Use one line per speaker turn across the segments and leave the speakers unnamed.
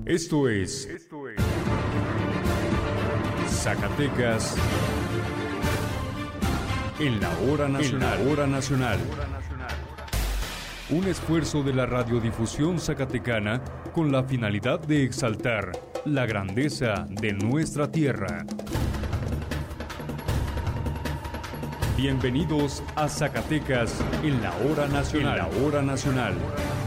Esto es Zacatecas en la hora nacional. Un esfuerzo de la radiodifusión zacatecana con la finalidad de exaltar la grandeza de nuestra tierra. Bienvenidos a Zacatecas en la hora nacional.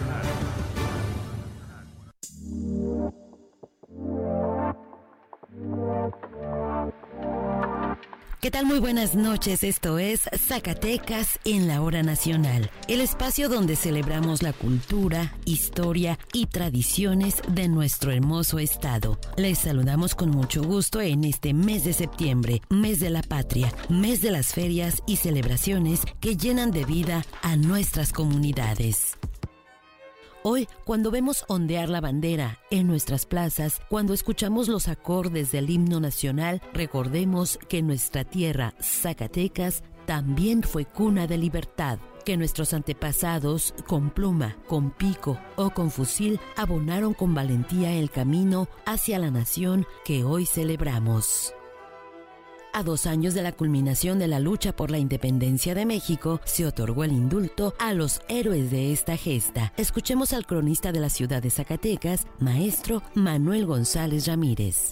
¿Qué tal? Muy buenas noches, esto es Zacatecas en la Hora Nacional, el espacio donde celebramos la cultura, historia y tradiciones de nuestro hermoso estado. Les saludamos con mucho gusto en este mes de septiembre, mes de la patria, mes de las ferias y celebraciones que llenan de vida a nuestras comunidades. Hoy, cuando vemos ondear la bandera en nuestras plazas, cuando escuchamos los acordes del himno nacional, recordemos que nuestra tierra, Zacatecas, también fue cuna de libertad, que nuestros antepasados, con pluma, con pico o con fusil, abonaron con valentía el camino hacia la nación que hoy celebramos. A 2 años de la culminación de la lucha por la independencia de México, se otorgó el indulto a los héroes de esta gesta. Escuchemos al cronista de la ciudad de Zacatecas, maestro Manuel González Ramírez.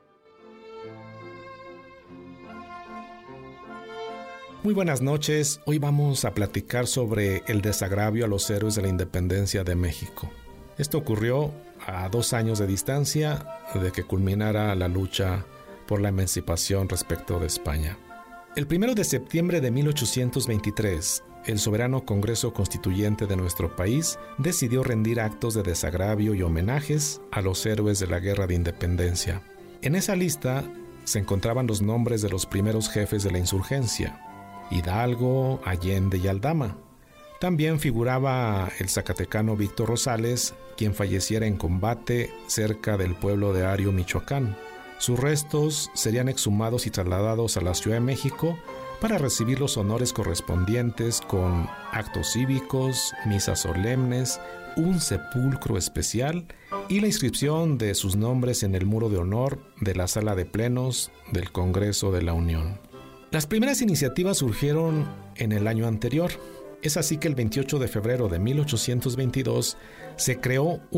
Muy buenas noches. Hoy vamos a platicar sobre el desagravio a los héroes de la independencia de México. Esto ocurrió a 2 años de distancia de que culminara la lucha por la emancipación respecto de España. El 1 de septiembre de 1823, el soberano Congreso Constituyente de nuestro país decidió rendir actos de desagravio y homenajes a los héroes de la Guerra de Independencia. En esa lista se encontraban los nombres de los primeros jefes de la insurgencia: Hidalgo, Allende y Aldama. También figuraba el zacatecano Víctor Rosales, quien falleciera en combate cerca del pueblo de Ario, Michoacán. Sus restos serían exhumados y trasladados a la Ciudad de México para recibir los honores correspondientes con actos cívicos, misas solemnes, un sepulcro especial y la inscripción de sus nombres en el muro de honor de la Sala de Plenos del Congreso de la Unión. Las primeras iniciativas surgieron en el año anterior. Es así que el 28 de febrero de 1822 se creó